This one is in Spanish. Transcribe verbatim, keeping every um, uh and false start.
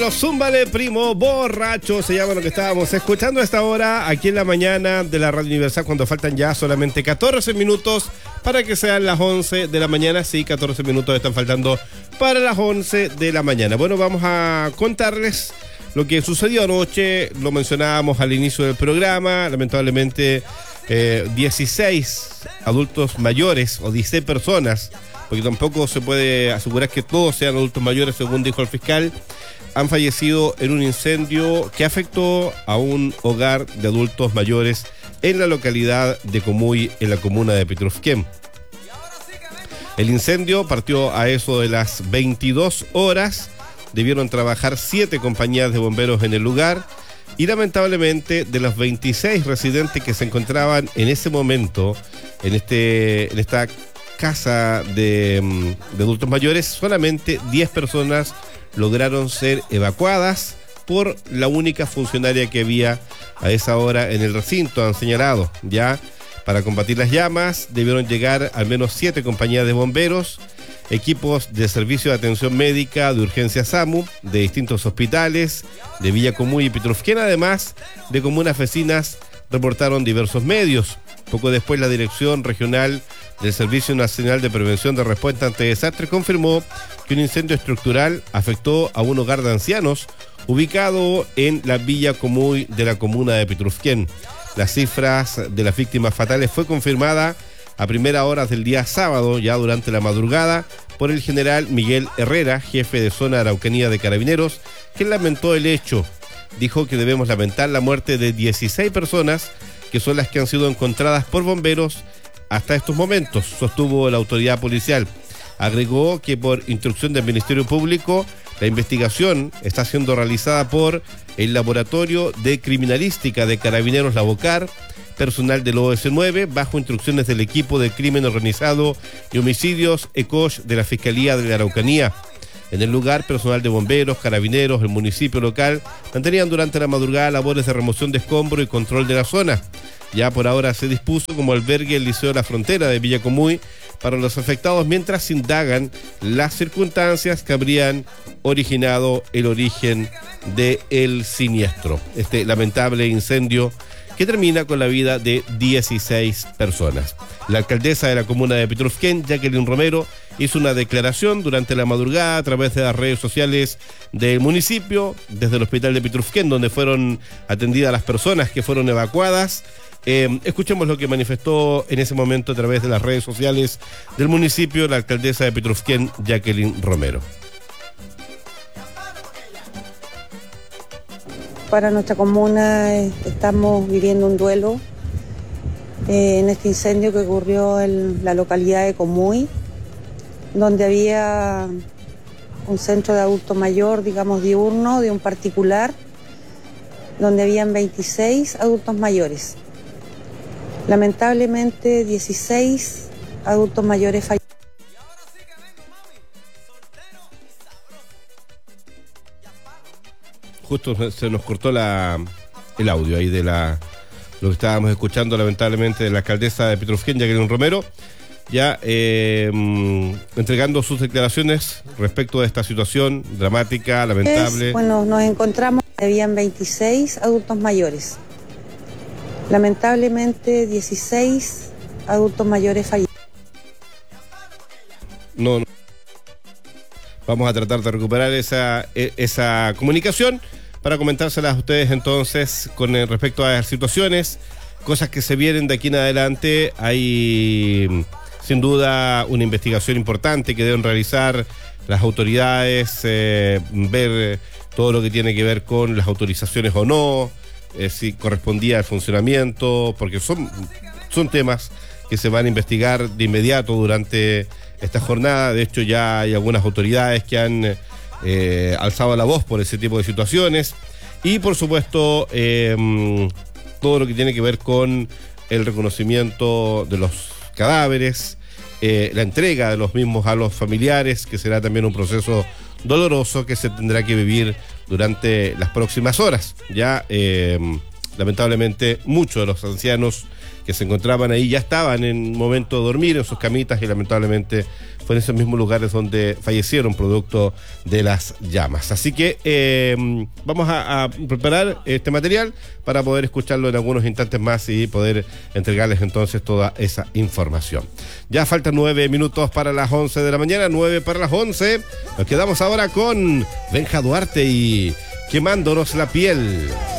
Los Zúmbale, primo borracho, se llama lo que estábamos escuchando a esta hora aquí en la mañana de la Radio Universal, cuando faltan ya solamente catorce minutos para que sean las once de la mañana. Sí, catorce minutos están faltando para las once de la mañana. Bueno, vamos a contarles lo que sucedió anoche. Lo mencionábamos al inicio del programa. Lamentablemente eh, dieciséis adultos mayores o dieciséis personas, porque tampoco se puede asegurar que todos sean adultos mayores, según dijo el fiscal, han fallecido en un incendio que afectó a un hogar de adultos mayores en la localidad de Comuy, en la comuna de Pitrufquén. El incendio partió a eso de las veintidós horas. Debieron trabajar siete compañías de bomberos en el lugar y lamentablemente de los veintiséis residentes que se encontraban en ese momento en, este, en esta casa de, de adultos mayores, solamente diez personas lograron ser evacuadas por la única funcionaria que había a esa hora en el recinto, han señalado. Ya para combatir las llamas debieron llegar al menos siete compañías de bomberos, equipos de servicio de atención médica, de urgencia SAMU, de distintos hospitales, de Villa Comuy y Pitrufquén, además de comunas vecinas, reportaron diversos medios. Poco después, la Dirección Regional del Servicio Nacional de Prevención de Respuesta ante Desastres confirmó que un incendio estructural afectó a un hogar de ancianos ubicado en la Villa Comuy de la comuna de Pitrufquén. Las cifras de las víctimas fatales fue confirmada a primera horas del día sábado, ya durante la madrugada, por el general Miguel Herrera, jefe de zona Araucanía de Carabineros, que lamentó el hecho. Dijo que debemos lamentar la muerte de dieciséis personas, que son las que han sido encontradas por bomberos hasta estos momentos, sostuvo la autoridad policial. Agregó que por instrucción del Ministerio Público, la investigación está siendo realizada por el Laboratorio de Criminalística de Carabineros La Bocar, personal del O S nueve, bajo instrucciones del equipo de crimen organizado y homicidios ECOSH de la Fiscalía de la Araucanía. En el lugar, personal de bomberos, carabineros, el municipio local mantenían durante la madrugada labores de remoción de escombro y control de la zona. Ya por ahora se dispuso como albergue el Liceo de la Frontera de Villa Comuy para los afectados, mientras se indagan las circunstancias que habrían originado el origen del siniestro. Este lamentable incendio que termina con la vida de dieciséis personas. La alcaldesa de la comuna de Pitrufquén, Jacqueline Romero, hizo una declaración durante la madrugada a través de las redes sociales del municipio, desde el hospital de Pitrufquén, donde fueron atendidas las personas que fueron evacuadas. Eh, escuchemos lo que manifestó en ese momento a través de las redes sociales del municipio la alcaldesa de Pitrufquén, Jacqueline Romero. Para nuestra comuna eh, estamos viviendo un duelo eh, en este incendio que ocurrió en la localidad de Comuy, donde había un centro de adulto mayor, digamos diurno, de un particular, donde habían veintiséis adultos mayores. Lamentablemente, dieciséis adultos mayores fallecieron. Justo se nos cortó la, el audio ahí de la lo que estábamos escuchando, lamentablemente, de la alcaldesa de Pitrufquén, Jacqueline Romero, ya eh, entregando sus declaraciones respecto de esta situación dramática, lamentable. Es, bueno, nos encontramos, habían veintiséis adultos mayores. Lamentablemente, dieciséis adultos mayores fallecieron. No, no. Vamos a tratar de recuperar esa, esa comunicación para comentárselas a ustedes entonces con respecto a las situaciones, cosas que se vienen de aquí en adelante. Hay sin duda una investigación importante que deben realizar las autoridades, eh, ver todo lo que tiene que ver con las autorizaciones o no, eh, si correspondía al funcionamiento, porque son, son temas que se van a investigar de inmediato durante esta jornada. De hecho, ya hay algunas autoridades que han eh, alzado la voz por ese tipo de situaciones. Y, por supuesto, eh, todo lo que tiene que ver con el reconocimiento de los cadáveres, eh, la entrega de los mismos a los familiares, que será también un proceso doloroso que se tendrá que vivir durante las próximas horas. Ya, eh, lamentablemente, muchos de los ancianos que se encontraban ahí ya estaban en momento de dormir en sus camitas y lamentablemente fue en esos mismos lugares donde fallecieron producto de las llamas. Así que eh, vamos a, a preparar este material para poder escucharlo en algunos instantes más y poder entregarles entonces toda esa información. Ya faltan nueve minutos para las once de la mañana, nueve para las once. Nos quedamos ahora con Benja Duarte y Quemándonos la piel.